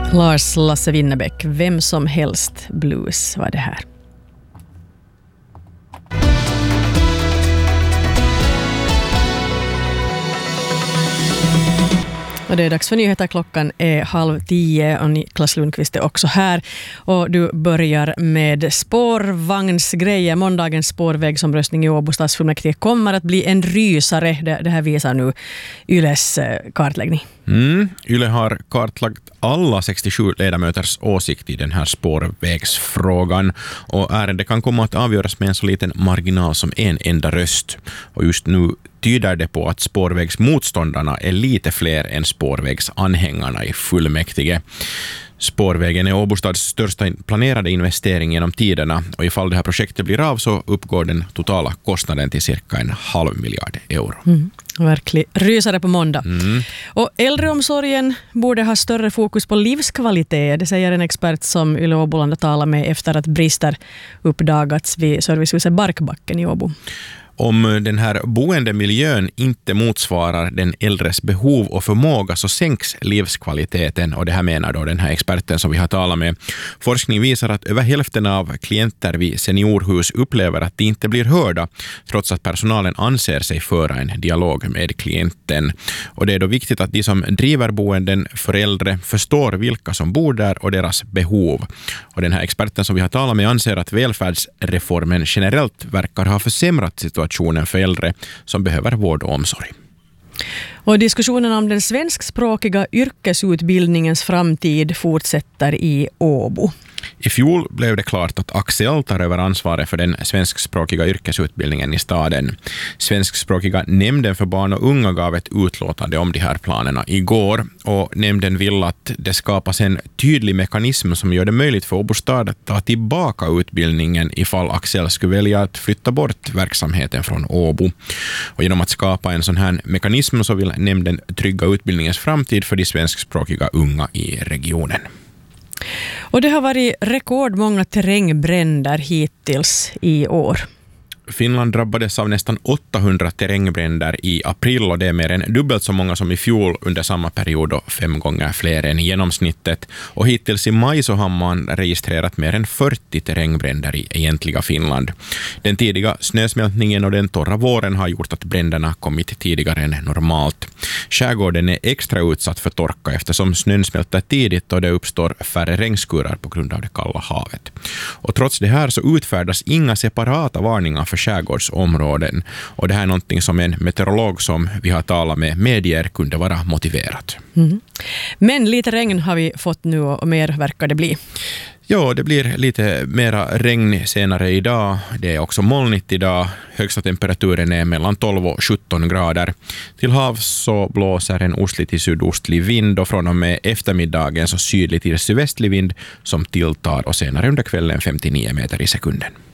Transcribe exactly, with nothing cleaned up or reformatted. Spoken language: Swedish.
Lars Lasse Winnerbäck, Vem som helst blues var det här. Och det är dags för nyheter. Klockan är halv tio och Niklas Lundqvist är också här. Och du börjar med spårvagnsgrejer. Måndagens spårvägsomröstning i Åbo stadsfullmäktige kommer att bli en rysare. Det, det här visar nu Yles kartläggning. Mm. Yle har kartlagt alla sextiosju ledamöters åsikt i den här spårvägsfrågan, och ärendet kan komma att avgöras med en så liten marginal som en enda röst. Och just nu tyder det på att spårvägsmotståndarna är lite fler än spårvägsanhängarna i fullmäktige. Spårvägen är Åbostads största planerade investering genom tiderna, och ifall det här projektet blir av så uppgår den totala kostnaden till cirka en halv miljard euro. Mm. Verklig rysare på måndag. Mm. Och äldreomsorgen borde ha större fokus på livskvalitet. Det säger en expert som Yle Åbolanda talar med efter att brister uppdagats vid servicehuset Barkbacken i Åbo. Om den här boendemiljön inte motsvarar den äldres behov och förmåga så sänks livskvaliteten, och det här menar då den här experten som vi har talat med. Forskning visar att över hälften av klienter vid seniorhus upplever att de inte blir hörda trots att personalen anser sig föra en dialog med klienten. Och det är då viktigt att de som driver boenden för äldre förstår vilka som bor där och deras behov. Och den här experten som vi har talat med anser att välfärdsreformen generellt verkar ha försämrat situationen för äldre som behöver vård och omsorg. Och diskussionen om den svenskspråkiga yrkesutbildningens framtid fortsätter i Åbo. I fjol blev det klart att Axel tar över ansvaret för den svenskspråkiga yrkesutbildningen i staden. Svenskspråkiga nämnden för barn och unga gav ett utlåtande om de här planerna igår, och nämnden vill att det skapas en tydlig mekanism som gör det möjligt för Åbo stad att ta tillbaka utbildningen ifall Axel skulle välja att flytta bort verksamheten från Åbo. Och genom att skapa en sån här mekanism så vill nämnden trygga utbildningens framtid för de svenskspråkiga unga i regionen. Och det har varit rekordmånga terrängbränder hittills i år. Finland drabbades av nästan åttahundra terrängbränder i april, och det är mer än dubbelt så många som i fjol under samma period och fem gånger fler än genomsnittet. Och hittills i maj så har man registrerat mer än fyrtio terrängbränder i egentliga Finland. Den tidiga snösmältningen och den torra våren har gjort att bränderna kommit tidigare än normalt. Skärgården är extra utsatt för torka eftersom snön smälter tidigt och det uppstår färre regnskurar på grund av det kalla havet. Och trots det här så utfärdas inga separata varningar för skärgårdsområden, och det här är någonting som en meteorolog som vi har talat med medier kunde vara motiverat. Mm. Men lite regn har vi fått nu och mer verkar det bli. Ja, det blir lite mera regn senare idag. Det är också molnigt idag. Högsta temperaturen är mellan tolv och sjutton grader. Till havs så blåser en ostlig till sydostlig vind, och från och med eftermiddagen så sydlig till sydvästlig vind som tilltar, och senare under kvällen femtionio meter i sekunden.